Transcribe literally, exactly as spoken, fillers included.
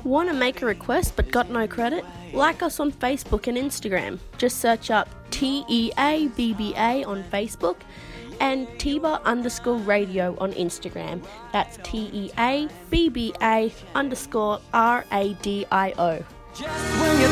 Want to make a request but got no credit? Like us on Facebook and Instagram. Just search up T E A B B A on Facebook and Tiba underscore radio on Instagram. That's T E A B B A underscore R A D I O. Just when you